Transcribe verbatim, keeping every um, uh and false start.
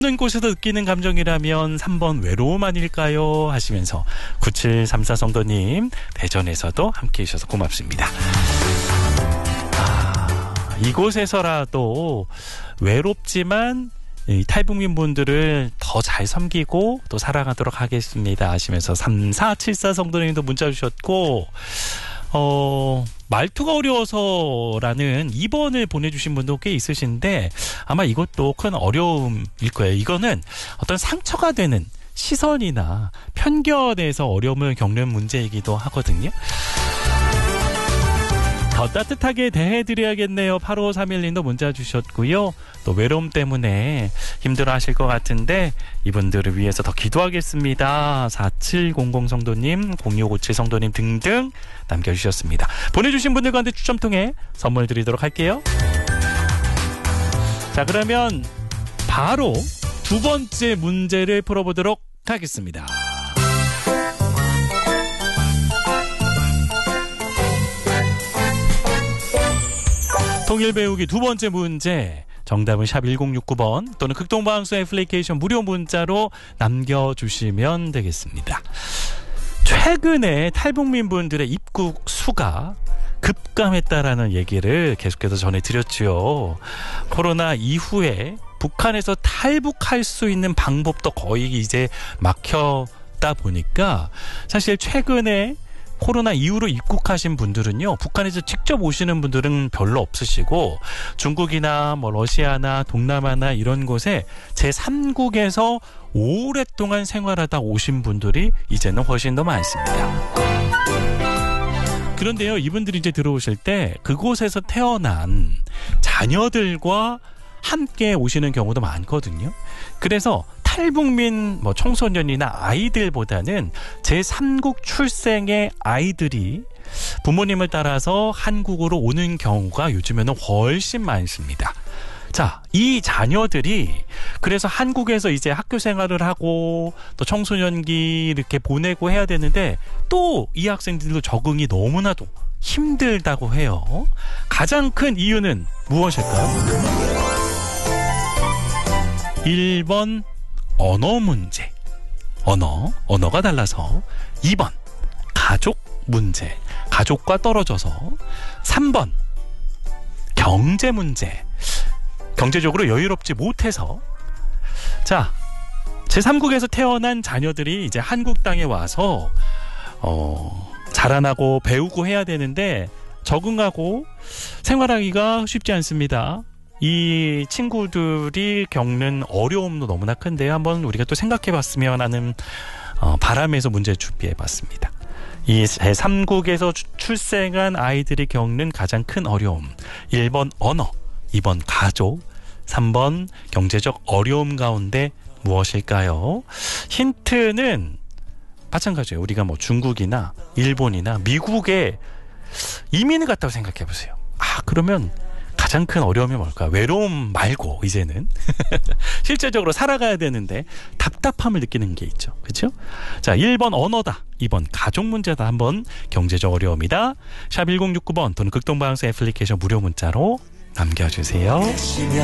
있는 곳에서 느끼는 감정이라면 삼 번 외로움 아닐까요? 하시면서 구칠삼사 성도님 대전에서도 함께해 주셔서 고맙습니다. 아, 이곳에서라도 외롭지만 이 탈북민 분들을 더 잘 섬기고 또 사랑하도록 하겠습니다 하시면서 삼사칠사 성도님도 문자 주셨고 어, 말투가 어려워서라는 이 번을 보내주신 분도 꽤 있으신데 아마 이것도 큰 어려움일 거예요. 이거는 어떤 상처가 되는 시선이나 편견에서 어려움을 겪는 문제이기도 하거든요. 더 따뜻하게 대해드려야겠네요. 팔오삼일님도 문자 주셨고요. 또 외로움 때문에 힘들어하실 것 같은데 이분들을 위해서 더 기도하겠습니다. 사칠공공 성도님, 공육오칠 성도님 등등 남겨주셨습니다. 보내주신 분들 가운데 추첨 통해 선물 드리도록 할게요. 자, 그러면 바로 두 번째 문제를 풀어보도록 하겠습니다. 통일 배우기 두 번째 문제, 정답은 샵 일공육구 번 또는 극동방송 애플리케이션 무료 문자로 남겨주시면 되겠습니다. 최근에 탈북민 분들의 입국 수가 급감했다라는 얘기를 계속해서 전해드렸죠. 코로나 이후에 북한에서 탈북할 수 있는 방법도 거의 이제 막혔다 보니까 사실 최근에 코로나 이후로 입국하신 분들은요, 북한에서 직접 오시는 분들은 별로 없으시고 중국이나 뭐 러시아나 동남아나 이런 곳에 제삼국에서 오랫동안 생활하다 오신 분들이 이제는 훨씬 더 많습니다. 그런데요, 이분들이 이제 들어오실 때 그곳에서 태어난 자녀들과 함께 오시는 경우도 많거든요. 그래서 탈북민 뭐 청소년이나 아이들보다는 제삼국 출생의 아이들이 부모님을 따라서 한국으로 오는 경우가 요즘에는 훨씬 많습니다. 자, 이 자녀들이 그래서 한국에서 이제 학교 생활을 하고 또 청소년기 이렇게 보내고 해야 되는데 또 이 학생들도 적응이 너무나도 힘들다고 해요. 가장 큰 이유는 무엇일까요? 일 번 언어 문제, 언어, 언어가 달라서. 이 번 가족 문제, 가족과 떨어져서. 삼 번 경제 문제, 경제적으로 여유롭지 못해서. 자, 제삼국에서 태어난 자녀들이 이제 한국 땅에 와서 어, 자라나고 배우고 해야 되는데 적응하고 생활하기가 쉽지 않습니다. 이 친구들이 겪는 어려움도 너무나 큰데요. 한번 우리가 또 생각해봤으면 하는 어, 바람에서 문제 준비해봤습니다. 이 제삼국에서 출생한 아이들이 겪는 가장 큰 어려움. 일 번 언어, 이 번 가족, 삼 번 경제적 어려움 가운데 무엇일까요? 힌트는 마찬가지예요. 우리가 뭐 중국이나 일본이나 미국에 이민을 갔다고 생각해보세요. 아, 그러면 가장 큰 어려움이 뭘까? 외로움 말고 이제는 실제적으로 살아가야 되는데 답답함을 느끼는 게 있죠. 그렇죠? 자, 일 번 언어다, 이 번 가족 문제다, 한 번 경제적 어려움이다. 샵 일공육구 번 또는 극동방송 애플리케이션 무료 문자로 남겨주세요.